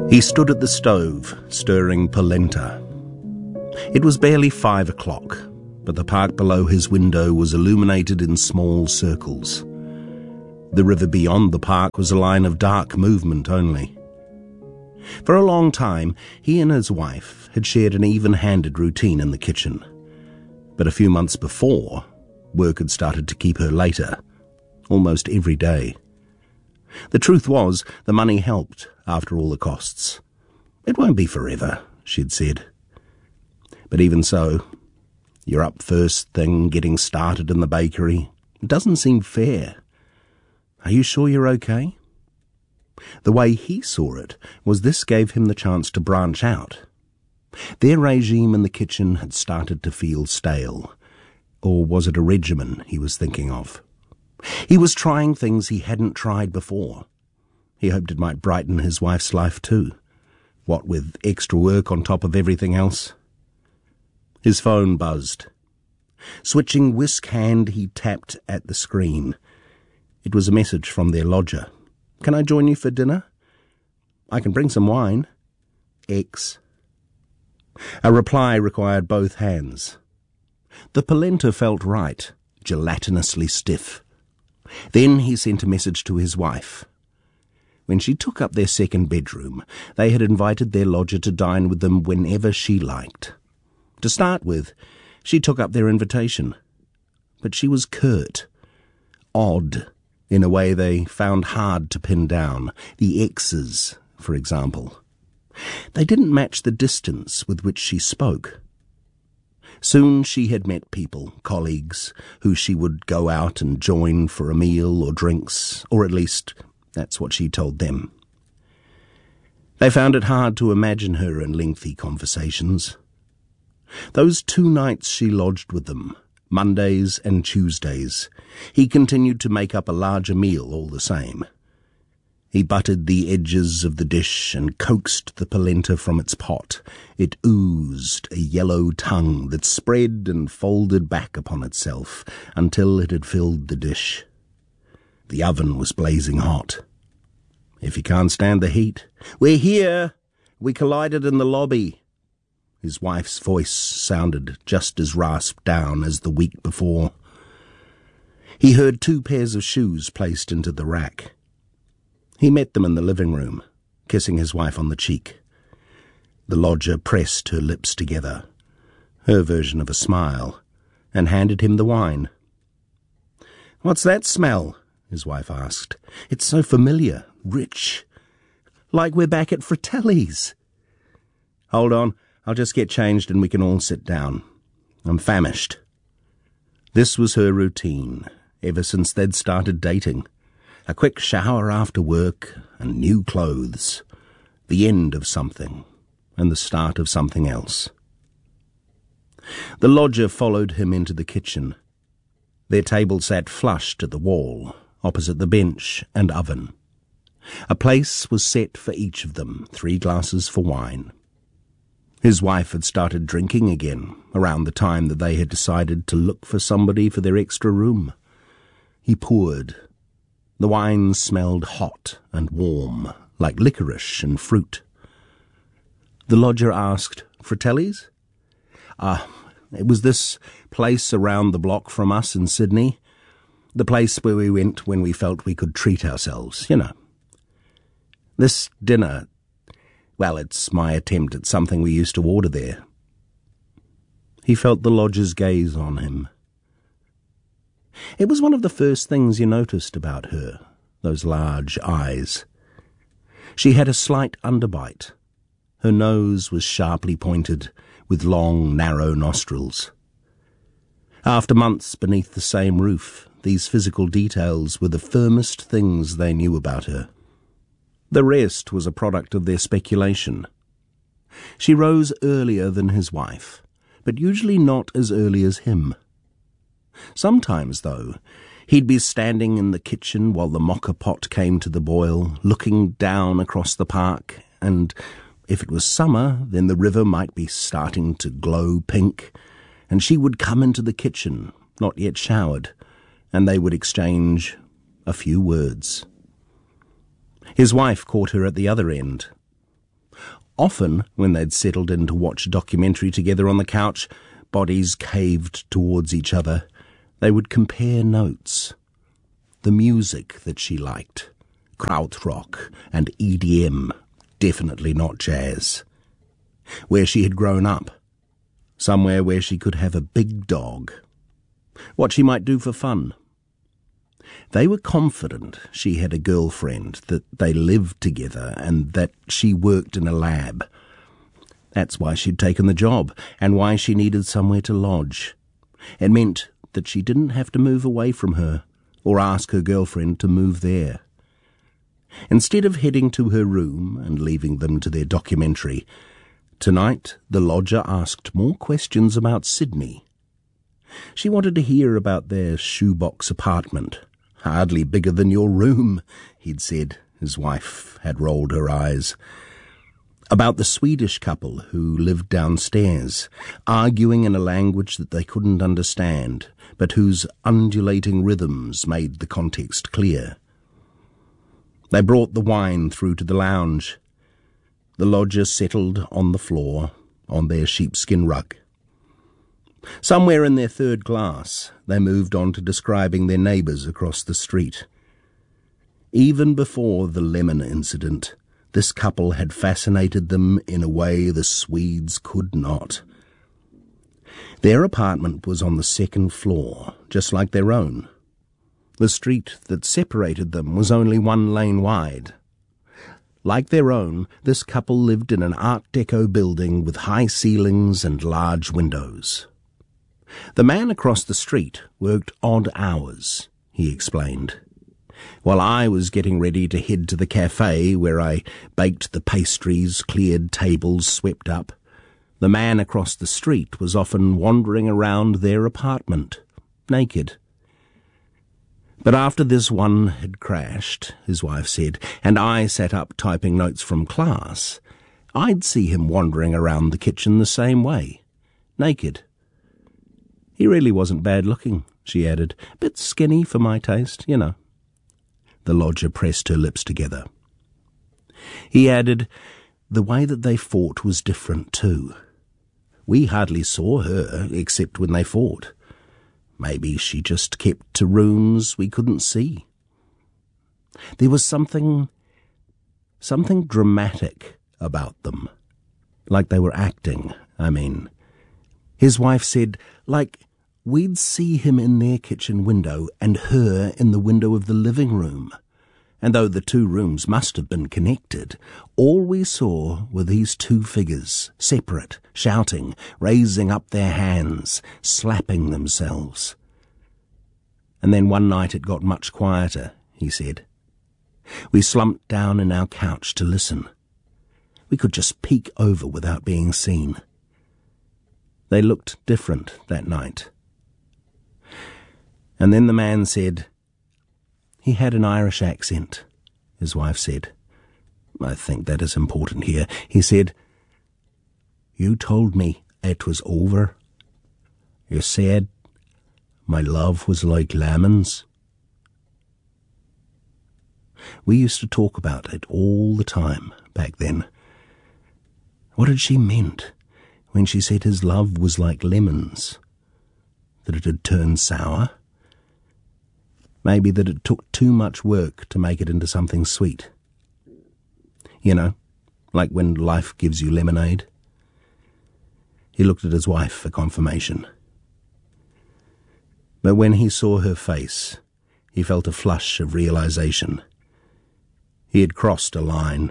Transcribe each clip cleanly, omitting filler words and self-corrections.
He stood at the stove, stirring polenta. It was barely 5 o'clock, but the park below his window was illuminated in small circles. The river beyond the park was a line of dark movement only. For a long time, he and his wife had shared an even-handed routine in the kitchen. But a few months before, work had started to keep her later, almost every day. The truth was, the money helped, after all the costs. "It won't be forever," she'd said. But even so, you're up first thing, getting started in the bakery. It doesn't seem fair. Are you sure you're okay? The way he saw it was this gave him the chance to branch out. Their regime in the kitchen had started to feel stale. Or was it a regimen he was thinking of? He was trying things he hadn't tried before. He hoped it might brighten his wife's life too. What with extra work on top of everything else. His phone buzzed. Switching whisk hand, he tapped at the screen. It was a message from their lodger. "Can I join you for dinner? I can bring some wine. X." A reply required both hands. The polenta felt right, gelatinously stiff. Then he sent a message to his wife. When she took up their second bedroom, they had invited their lodger to dine with them whenever she liked. To start with, she took up their invitation. But she was curt, odd, in a way they found hard to pin down. The X's, for example. They didn't match the distance with which she spoke. Soon she had met people, colleagues, who she would go out and join for a meal or drinks, or at least that's what she told them. They found it hard to imagine her in lengthy conversations. Those 2 nights she lodged with them, Mondays and Tuesdays, he continued to make up a larger meal all the same. He buttered the edges of the dish and coaxed the polenta from its pot. It oozed a yellow tongue that spread and folded back upon itself until it had filled the dish. The oven was blazing hot. "If you can't stand the heat, we're here. We collided in the lobby." His wife's voice sounded just as rasped down as the week before. He heard 2 pairs of shoes placed into the rack. He met them in the living room, kissing his wife on the cheek. The lodger pressed her lips together, her version of a smile, and handed him the wine. "What's that smell?" his wife asked. "It's so familiar, rich. Like we're back at Fratelli's." "Hold on, I'll just get changed and we can all sit down. I'm famished." This was her routine, ever since they'd started dating. A quick shower after work and new clothes. The end of something and the start of something else. The lodger followed him into the kitchen. Their table sat flush to the wall, opposite the bench and oven. A place was set for each of them, 3 glasses for wine. His wife had started drinking again, around the time that they had decided to look for somebody for their extra room. He poured. The wine smelled hot and warm, like licorice and fruit. The lodger asked, "Fratelli's?" It was this place around the block from us in Sydney. The place where we went when we felt we could treat ourselves, you know. This dinner, well, it's my attempt at something we used to order there." He felt the lodger's gaze on him. It was one of the first things you noticed about her, those large eyes. She had a slight underbite. Her nose was sharply pointed, with long, narrow nostrils. After months beneath the same roof, these physical details were the firmest things they knew about her. The rest was a product of their speculation. She rose earlier than his wife, but usually not as early as him. Sometimes, though, he'd be standing in the kitchen while the mocha pot came to the boil, looking down across the park, and if it was summer, then the river might be starting to glow pink, and she would come into the kitchen, not yet showered, and they would exchange a few words. His wife caught her at the other end. Often, when they'd settled in to watch a documentary together on the couch, bodies caved towards each other, they would compare notes. The music that she liked, krautrock and EDM, definitely not jazz. Where she had grown up, somewhere where she could have a big dog. What she might do for fun. They were confident she had a girlfriend, that they lived together, and that she worked in a lab. That's why she'd taken the job, and why she needed somewhere to lodge. It meant that she didn't have to move away from her, or ask her girlfriend to move there. Instead of heading to her room and leaving them to their documentary, tonight the lodger asked more questions about Sydney. She wanted to hear about their shoebox apartment. "Hardly bigger than your room," he'd said. His wife had rolled her eyes. About the Swedish couple who lived downstairs, arguing in a language that they couldn't understand, but whose undulating rhythms made the context clear. They brought the wine through to the lounge. The lodger settled on the floor, on their sheepskin rug. Somewhere in their third glass, they moved on to describing their neighbours across the street. Even before the lemon incident, this couple had fascinated them in a way the Swedes could not. Their apartment was on the second floor, just like their own. The street that separated them was only 1 lane wide. Like their own, this couple lived in an Art Deco building with high ceilings and large windows. The man across the street worked odd hours, he explained. While I was getting ready to head to the cafe where I baked the pastries, cleared tables, swept up, the man across the street was often wandering around their apartment, naked. But after this one had crashed, his wife said, and I sat up typing notes from class, I'd see him wandering around the kitchen the same way, naked. He really wasn't bad looking, she added. Bit skinny for my taste, you know. The lodger pressed her lips together. He added, the way that they fought was different too. We hardly saw her, except when they fought. Maybe she just kept to rooms we couldn't see. There was something dramatic about them. Like they were acting, I mean. His wife said, like, we'd see him in their kitchen window and her in the window of the living room. And though the 2 rooms must have been connected, all we saw were these 2 figures, separate, shouting, raising up their hands, slapping themselves. And then one night it got much quieter, he said. We slumped down in our couch to listen. We could just peek over without being seen. They looked different that night. And then the man said, he had an Irish accent, his wife said. I think that is important here. He said, you told me it was over. You said my love was like lemons. We used to talk about it all the time back then. What had she meant when she said his love was like lemons? That it had turned sour? Maybe that it took too much work to make it into something sweet. You know, like when life gives you lemonade. He looked at his wife for confirmation. But when he saw her face, he felt a flush of realization. He had crossed a line.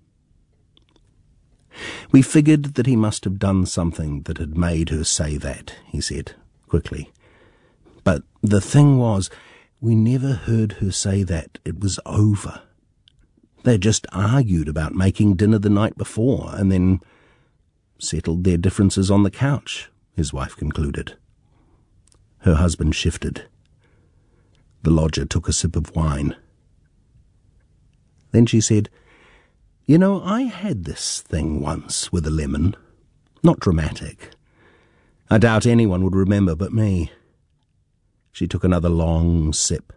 We figured that he must have done something that had made her say that, he said, quickly. But the thing was, we never heard her say that it was over. They just argued about making dinner the night before and then settled their differences on the couch, his wife concluded. Her husband shifted. The lodger took a sip of wine. Then she said, you know, I had this thing once with a lemon. Not dramatic. I doubt anyone would remember but me. She took another long sip.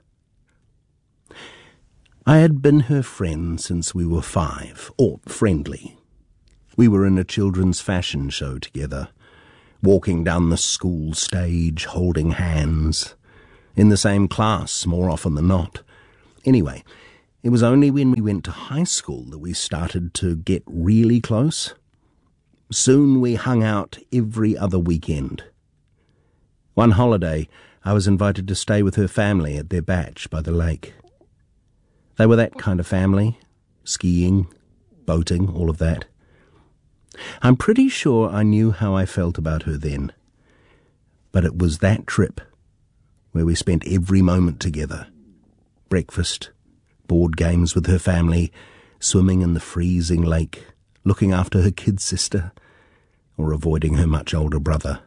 I had been her friend since we were 5, or friendly. We were in a children's fashion show together, walking down the school stage, holding hands, in the same class more often than not. Anyway, it was only when we went to high school that we started to get really close. Soon we hung out every other weekend. One holiday, I was invited to stay with her family at their bach by the lake. They were that kind of family, skiing, boating, all of that. I'm pretty sure I knew how I felt about her then, but it was that trip where we spent every moment together. Breakfast, board games with her family, swimming in the freezing lake, looking after her kid sister, or avoiding her much older brother.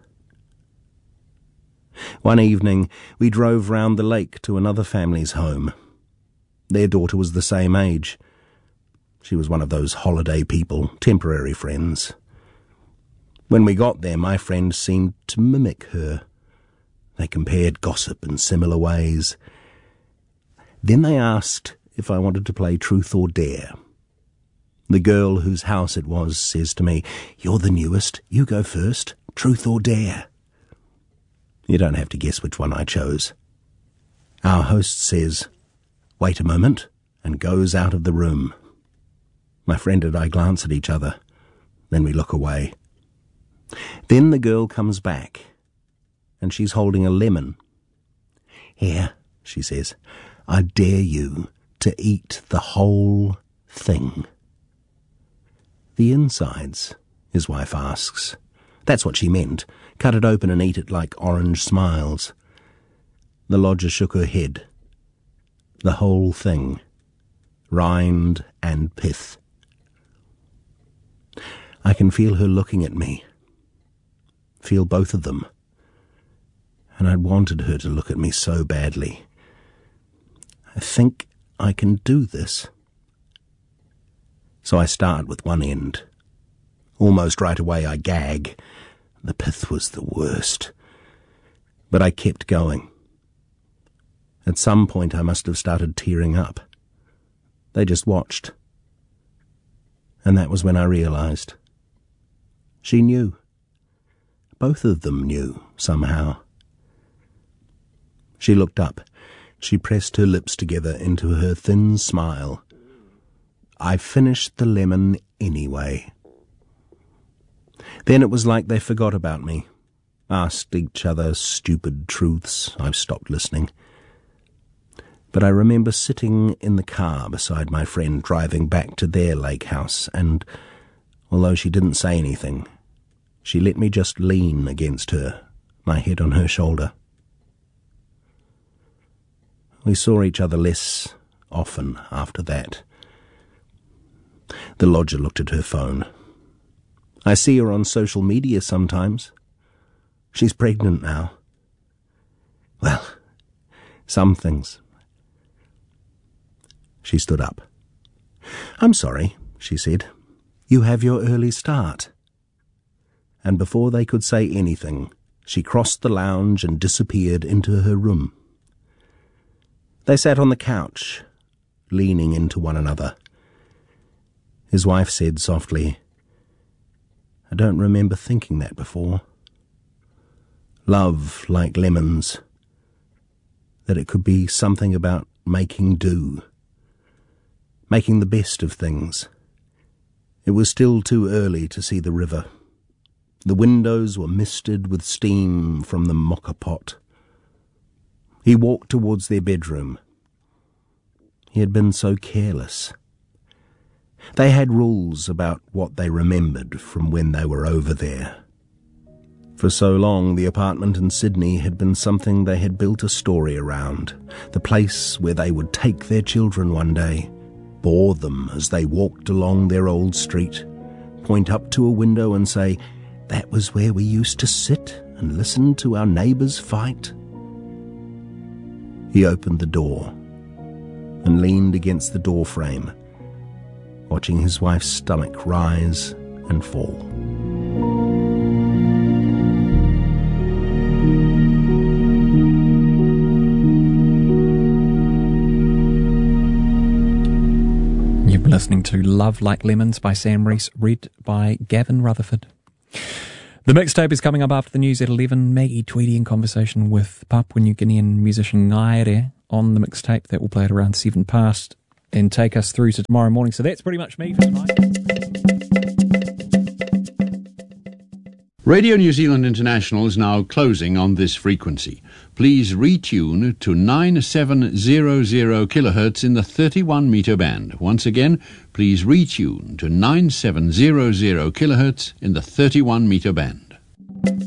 One evening, we drove round the lake to another family's home. Their daughter was the same age. She was one of those holiday people, temporary friends. When we got there, my friend seemed to mimic her. They compared gossip in similar ways. Then they asked if I wanted to play Truth or Dare. The girl whose house it was says to me, "You're the newest, you go first, Truth or Dare." You don't have to guess which one I chose. Our host says, "Wait a moment," and goes out of the room. My friend and I glance at each other, then we look away. Then the girl comes back, and she's holding a lemon. "Here," she says, "I dare you to eat the whole thing." "The insides?" his wife asks. That's what she meant. Cut it open and eat it like orange smiles. The lodger shook her head. The whole thing. Rind and pith. I can feel her looking at me. Feel both of them. And I'd wanted her to look at me so badly. I think I can do this. So I start with one end. Almost right away I gag. The pith was the worst. But I kept going. At some point I must have started tearing up. They just watched. And that was when I realized. She knew. Both of them knew, somehow. She looked up. She pressed her lips together into her thin smile. I finished the lemon anyway. Then it was like they forgot about me, asked each other stupid truths. I've stopped listening. But I remember sitting in the car beside my friend driving back to their lake house, and although she didn't say anything, she let me just lean against her, my head on her shoulder. We saw each other less often after that. The lodger looked at her phone. I see her on social media sometimes. She's pregnant now. Well, some things. She stood up. "I'm sorry," she said. "You have your early start." And before they could say anything, she crossed the lounge and disappeared into her room. They sat on the couch, leaning into one another. His wife said softly, "I don't remember thinking that before. Love, like lemons, that it could be something about making do, making the best of things." It was still too early to see the river. The windows were misted with steam from the mocha pot. He walked towards their bedroom. He had been so careless. They had rules about what they remembered from when they were over there. For so long, the apartment in Sydney had been something they had built a story around, the place where they would take their children one day, bore them as they walked along their old street, point up to a window and say, "That was where we used to sit and listen to our neighbours fight." He opened the door and leaned against the door frame, watching his wife's stomach rise and fall. You've been listening to Love Like Lemons by Sam Reese, read by Gavin Rutherford. The mixtape is coming up after the news at 11. Maggie Tweedy in conversation with Papua New Guinean musician Ngaire on the mixtape. That will play at around 7 past and take us through to tomorrow morning. So that's pretty much me for tonight. Radio New Zealand International is now closing on this frequency. Please retune to 9700 kHz in the 31 metre band. Once again, please retune to 9700 kHz in the 31 metre band.